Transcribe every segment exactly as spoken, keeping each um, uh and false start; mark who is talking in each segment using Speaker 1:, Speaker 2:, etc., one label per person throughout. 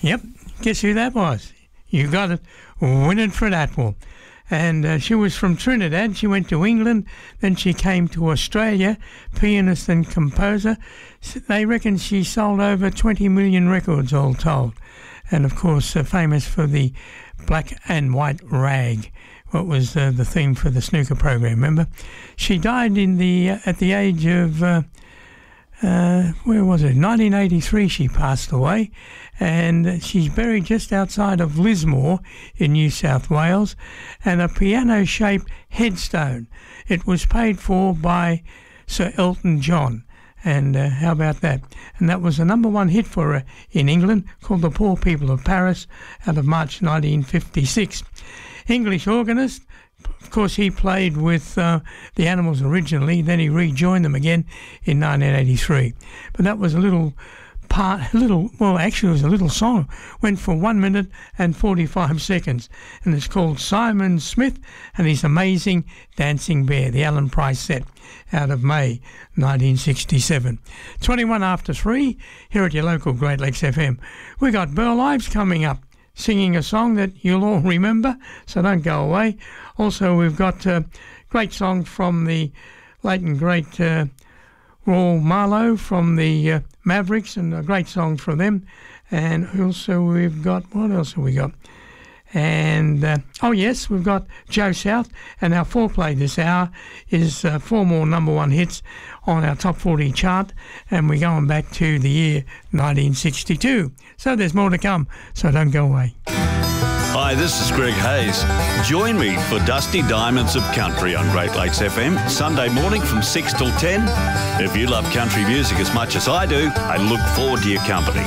Speaker 1: Yep. Guess who that was? You got it. Winifred Atwell. And uh, she was from Trinidad. She went to England. Then she came to Australia, pianist and composer. They reckon she sold over twenty million records all told. And, of course, uh, famous for the Black and White Rag, what was uh, the theme for the snooker program, remember? She died in the uh, at the age of, uh, uh, where was it, nineteen eighty-three she passed away, and she's buried just outside of Lismore in New South Wales, and a piano-shaped headstone. It was paid for by Sir Elton John. And uh, how about that? And that was the number one hit for her in England, called The Poor People of Paris, out of March nineteen fifty-six. English organist, of course, he played with uh, the Animals originally, then he rejoined them again in nineteen eighty-three. But that was a little part, a little, well, actually it was a little song, went for one minute and forty-five seconds, and it's called Simon Smith and His Amazing Dancing Bear, the Alan Price set, out of May nineteen sixty-seven. twenty-one after three, here at your local Great Lakes F M. We got Burl Ives coming up, singing a song that you'll all remember, so don't go away. Also, we've got a great song from the late and great uh, Raul Marlowe from the uh, Mavericks, and a great song from them. And also we've got, what else have we got? And, uh, oh yes, we've got Joe South, and our foreplay this hour is uh, four more number one hits on our top forty chart, and we're going back to the year nineteen sixty-two. So there's more to come, so don't go away.
Speaker 2: Hi, this is Greg Hayes. Join me for Dusty Diamonds of Country on Great Lakes F M, Sunday morning from six till ten. If you love country music as much as I do, I look forward to your company.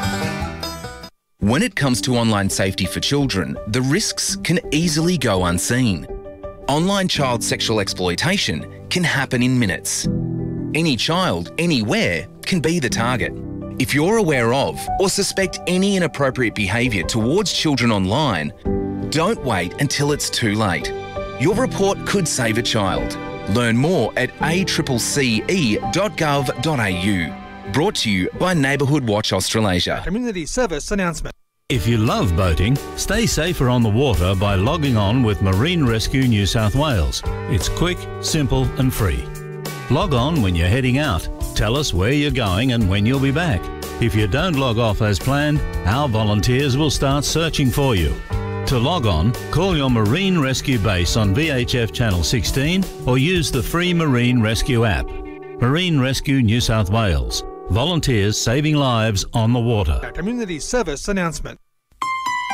Speaker 3: When it comes to online safety for children, the risks can easily go unseen. Online child sexual exploitation can happen in minutes. Any child, anywhere, can be the target. If you're aware of or suspect any inappropriate behaviour towards children online, don't wait until it's too late. Your report could save a child. Learn more at a c c c e dot gov dot a u. Brought to you by Neighbourhood Watch Australasia.
Speaker 4: Community service announcement.
Speaker 5: If you love boating, stay safer on the water by logging on with Marine Rescue New South Wales. It's quick, simple and free. Log on when you're heading out. Tell us where you're going and when you'll be back. If you don't log off as planned, our volunteers will start searching for you. To log on, call your Marine Rescue base on V H F Channel sixteen or use the free Marine Rescue app. Marine Rescue New South Wales. Volunteers saving lives on the water.
Speaker 4: Community service announcement.